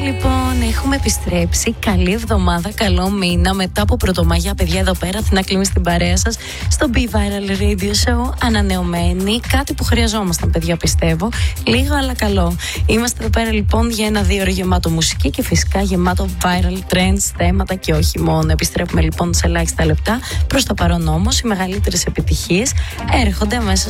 Λοιπόν, έχουμε επιστρέψει. Καλή εβδομάδα, καλό μήνα. Μετά από Πρωτομαγιά, παιδιά, εδώ πέρα Αθηνά Κλίμη στην παρέα σας στο Be Viral Radio Show. Ανανεωμένη. Κάτι που χρειαζόμασταν, παιδιά, πιστεύω. Λίγο, αλλά καλό. Είμαστε εδώ πέρα λοιπόν για ένα 2 ώρο γεμάτο μουσική και φυσικά γεμάτο viral trends, θέματα και όχι μόνο. Επιστρέφουμε λοιπόν σε ελάχιστα λεπτά. Προς το παρόν όμως, οι μεγαλύτερες επιτυχίες έρχονται μέσα